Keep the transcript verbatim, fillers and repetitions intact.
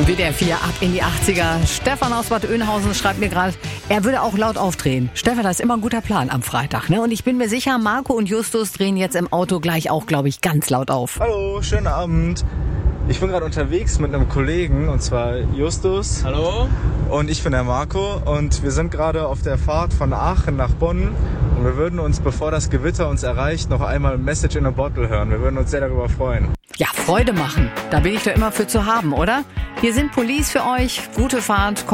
W D R vier ab in die achtziger. Stefan aus Bad Oeynhausen schreibt mir gerade, er würde auch laut aufdrehen. Stefan, das ist immer ein guter Plan am Freitag, ne? Und ich bin mir sicher, Marco und Justus drehen jetzt im Auto gleich auch, glaube ich, ganz laut auf. Hallo, schönen Abend. Ich bin gerade unterwegs mit einem Kollegen, und zwar Justus. Hallo. Und ich bin der Marco. Und wir sind gerade auf der Fahrt von Aachen nach Bonn. Und wir würden uns, bevor das Gewitter uns erreicht, noch einmal Message in a Bottle hören. Wir würden uns sehr darüber freuen. Ja, Freude machen. Da bin ich doch immer für zu haben, oder? Hier sind Police für euch. Gute Fahrt.